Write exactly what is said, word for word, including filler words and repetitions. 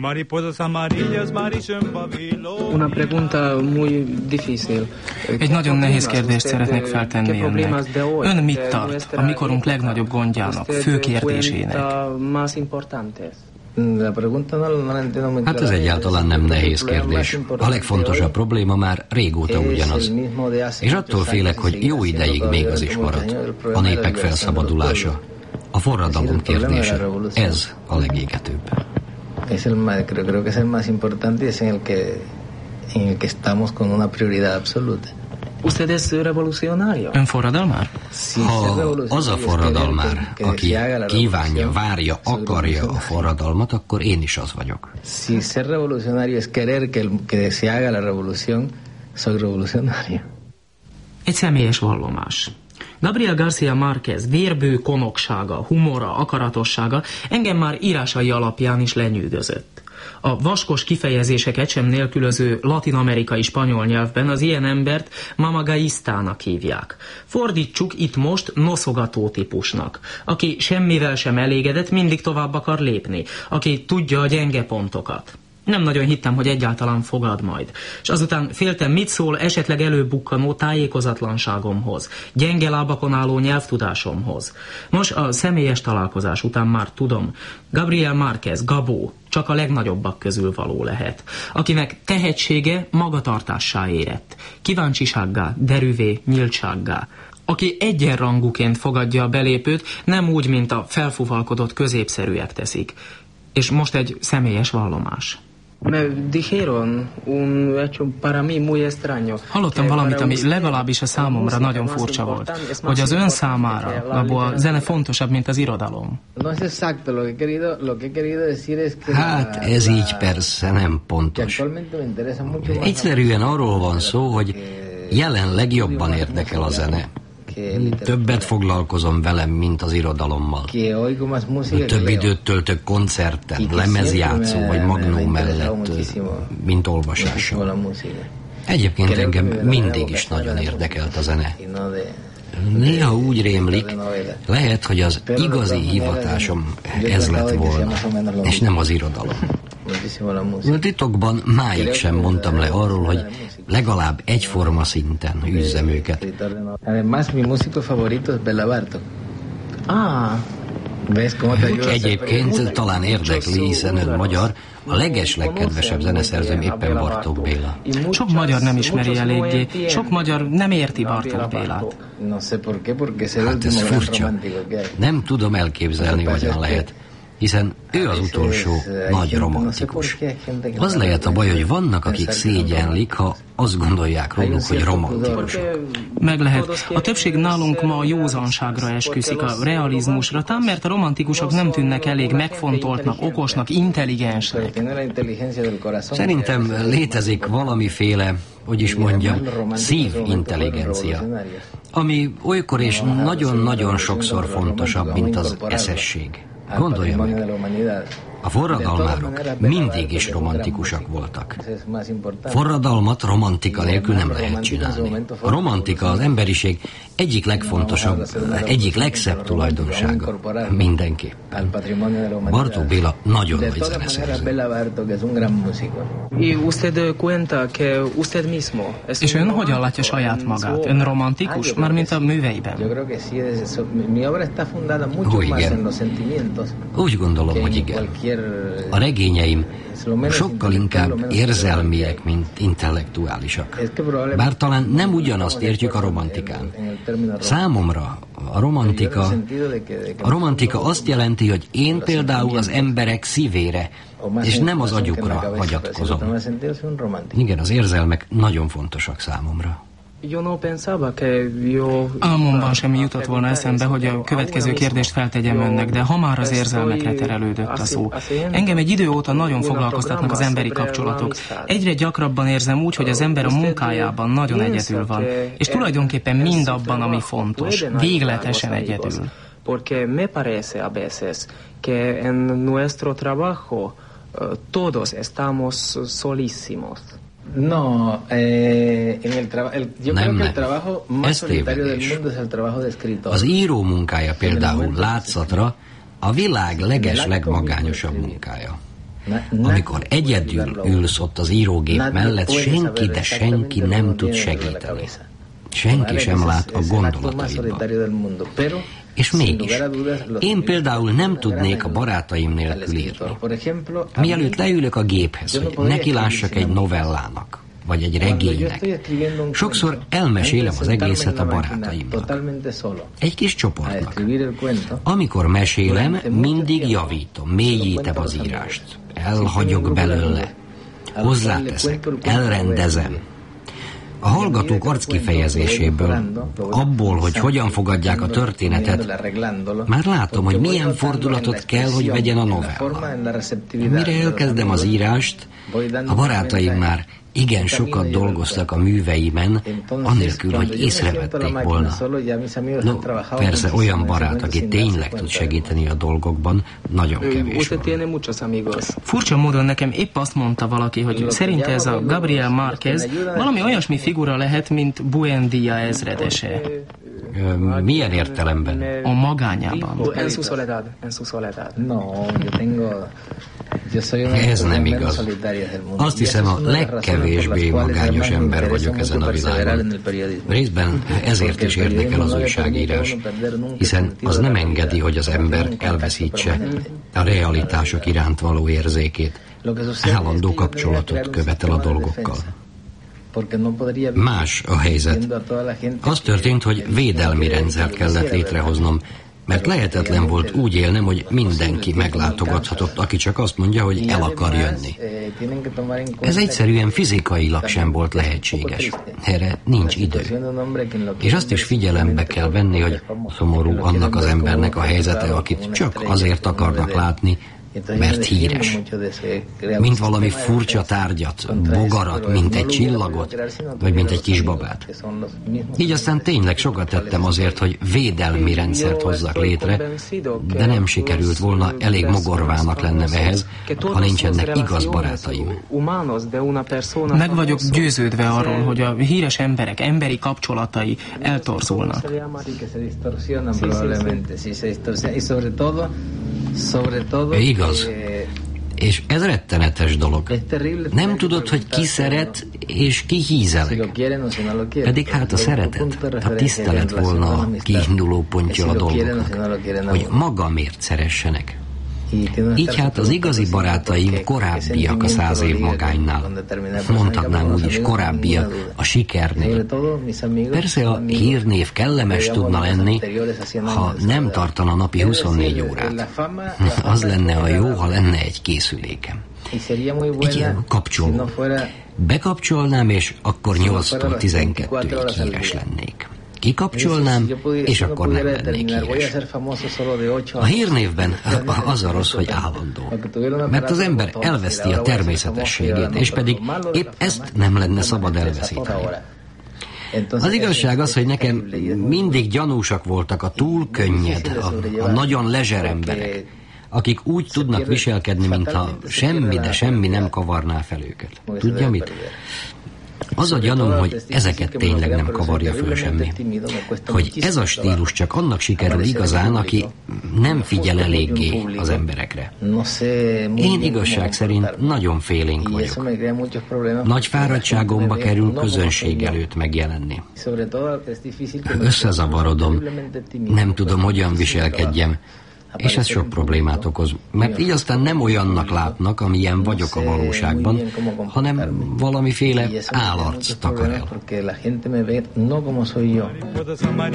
mariposas amarillas, Maris en Babilonia. Una pregunta muy difícil. Egy nagyon nehéz kérdést szeretnék feltenni önnek. Ön mit tart a mikorunk legnagyobb gondjának, fő kérdésének? Hát ez egyáltalán nem nehéz kérdés. A legfontosabb probléma már régóta ugyanaz. És attól félek, hogy jó ideig még az is marad. A népek felszabadulása. A forradalom kérdése. Ez a legégetőbb. Es el más, creo, creo que es el más importante y es en el que, en el que estamos con una prioridad absoluta. ¿Usted es revolucionario? Ön forradalmár? Ha az a forradalmár, aki kívánja, várja, akarja a forradalmat, akkor én is az vagyok. Si ser revolucionario es querer que, que se haga la revolución, soy revolucionario. Egy személyes vallomás. Gabriel García Márquez vérbő konoksága, humora, akaratossága engem már írásai alapján is lenyűgözött. A vaskos kifejezéseket sem nélkülöző latin-amerikai spanyol nyelvben az ilyen embert mamagaistának hívják. Fordítsuk itt most noszogató típusnak, aki semmivel sem elégedett, mindig tovább akar lépni, aki tudja a gyenge pontokat. Nem nagyon hittem, hogy egyáltalán fogad majd. És azután féltem, mit szól esetleg előbukkanó tájékozatlanságomhoz, gyenge lábakon álló nyelvtudásomhoz. Nos, a személyes találkozás után már tudom, Gabriel Márquez, Gabó, csak a legnagyobbak közül való lehet, akinek tehetsége magatartássá érett, kíváncsisággá, derűvé, nyíltsággá, aki egyenrangúként fogadja a belépőt, nem úgy, mint a felfúvalkodott középszerűek teszik. És most egy személyes vallomás. Hallottam valamit, ami legalábbis a számomra nagyon furcsa volt, hogy az ön számára, Gabó, a zene fontosabb, mint az irodalom. Hát ez így persze nem pontos. Egyszerűen arról van szó, hogy jelenleg jobban érdekel a zene. Többet foglalkozom velem, mint az irodalommal. Több időt töltök koncerten, lemezjátszó vagy magnó mellett, mint olvasással. Egyébként engem mindig is nagyon érdekelt a zene. Néha úgy rémlik, lehet, hogy az igazi hivatásom ez lett volna, és nem az irodalom. Titokban máig sem mondtam le arról, hogy legalább egyforma szinten űzzem őket. Egyébként talán érdekli, hiszen ön magyar, a legeslegkedvesebb zeneszerzőm éppen Bartók Béla. Sok magyar nem ismeri eléggé, sok magyar nem érti Bartók Bélát. Hát ez furcsa. Nem tudom elképzelni, hogyan lehet. Hiszen ő az utolsó nagy romantikus. Az lehet a baj, hogy vannak, akik szégyenlik, ha azt gondolják róluk, hogy romantikusok. Meg lehet. A többség nálunk ma a józanságra esküszik, a realizmusra, tám mert a romantikusok nem tűnnek elég megfontoltnak, okosnak, intelligensnek. Szerintem létezik valamiféle, hogy is mondjam, szívintelligencia, ami olykor és nagyon-nagyon sokszor fontosabb, mint az eszesség. Gondolja meg, a forradalmárok mindig is romantikusak voltak. Forradalmat romantika nélkül nem lehet csinálni. A romantika az emberiség egyik legfontosabb, egyik legszebb tulajdonsága. Mindenképpen. Bartók Béla nagyon nagy zeneszerző. És ön hogyan látja saját magát? Ön romantikus? Mármint a műveiben? Ó, igen. Úgy gondolom, hogy igen. A regényeim sokkal inkább érzelmiek, mint intellektuálisak. Bár talán nem ugyanazt értjük a romantikán. Számomra a romantika, a romantika azt jelenti, hogy én például az emberek szívére, és nem az agyukra hagyatkozom. Igen, az érzelmek nagyon fontosak számomra. Álmomban sem jutott volna eszembe, hogy a következő kérdést feltegyem önnek, de ha már az érzelmekre terelődött a szó. Engem egy idő óta nagyon foglalkoztatnak az emberi kapcsolatok. Egyre gyakrabban érzem úgy, hogy az ember a munkájában nagyon egyedül van, és tulajdonképpen mindabban, ami fontos, végletesen egyedül. Porque me parece a veces que en nuestro trabajo todos estamos solísimos. No, eh, en el trabajo, yo creo que el trabajo más solitario del mundo es el trabajo de escritor. Az író munkája például látszatra a világ leges legmagányosabb munkája. Amikor egyedül ülsz ott az írógép mellett, senki, de senki nem tud segíteni. Senki sem lát a gondolataidban. És mégis, én például nem tudnék a barátaim nélkül írni. Mielőtt leülök a géphez, hogy nekilássak egy novellának, vagy egy regénynek, sokszor elmesélem az egészet a barátaimnak. Egy kis csoportnak. Amikor mesélem, mindig javítom, mélyítem az írást. Elhagyok belőle. Hozzáteszek, elrendezem. A hallgatók arckifejezéséből, abból, hogy hogyan fogadják a történetet, már látom, hogy milyen fordulatot kell, hogy vegyen a novella. Mire elkezdem az írást, a barátaim már igen sokat dolgoztak a műveimen, anélkül, hogy észrevették volna. No, persze olyan barát, aki tényleg tud segíteni a dolgokban, nagyon kevés van. Furcsa módon nekem épp azt mondta valaki, hogy szerinte ez a Gabriel Márquez valami olyasmi figura lehet, mint Buendía ezredese. Milyen értelemben? A magányában. Ez nem igaz. Azt hiszem, a legkevésbé magányos ember vagyok ezen a világon. Részben ezért is érdekel az újságírás, hiszen az nem engedi, hogy az ember elveszítse a realitások iránt való érzékét. Állandó kapcsolatot követel a dolgokkal. Más a helyzet. Az történt, hogy védelmi rendszert kellett létrehoznom, mert lehetetlen volt úgy élnem, hogy mindenki meglátogathatott, aki csak azt mondja, hogy el akar jönni. Ez egyszerűen fizikailag sem volt lehetséges. Erre nincs idő. És azt is figyelembe kell venni, hogy szomorú annak az embernek a helyzete, akit csak azért akarnak látni, mert híres. Mint valami furcsa tárgyat, bogarat, mint egy csillagot, vagy mint egy kisbabát. Így aztán tényleg sokat tettem azért, hogy védelmi rendszert hozzak létre, de nem sikerült volna, elég mogorvának lennem ehhez, ha nincsenek igaz barátaim. Meg vagyok győződve arról, hogy a híres emberek emberi kapcsolatai eltorzulnak. Igaz. És ez rettenetes dolog. Nem tudod, hogy ki szeret és ki hízeleg. Pedig hát a szeretet, a tisztelet volna a kiinduló pontja a dolgoknak, hogy magamért szeressenek. Így hát az igazi barátaim korábbiak a száz év magánynál. Mondhatnám úgy is, korábbiak a sikernél. Persze a hírnév kellemes tudna lenni, ha nem tartana napi huszonnégy órát. Az lenne a jó, ha lenne egy készülékem. Egy ilyen kapcsoló. Bekapcsolnám, és akkor nyolctól tizenkettőig híres lennék. Kikapcsolnám, és akkor nem lennék híres. A hírnévben az a rossz, hogy állandó. Mert az ember elveszti a természetességét, és pedig épp ezt nem lenne szabad elveszíteni. Az igazság az, hogy nekem mindig gyanúsak voltak a túl könnyed, a, a nagyon lezser emberek, akik úgy tudnak viselkedni, mintha semmi, de semmi nem kavarná fel őket. Tudja mit? Az a gyanúm, hogy ezeket tényleg nem kavarja föl semmi. Hogy ez a stílus csak annak sikerül igazán, aki nem figyel eléggé az emberekre. Én igazság szerint nagyon félénk vagyok. Nagy fáradtságomba kerül közönség előtt megjelenni. Összezavarodom, nem tudom, hogyan viselkedjem, és ez sok problémát okoz, mert így aztán nem olyannak látnak, amilyen vagyok a valóságban, hanem valamiféle állarc takar el.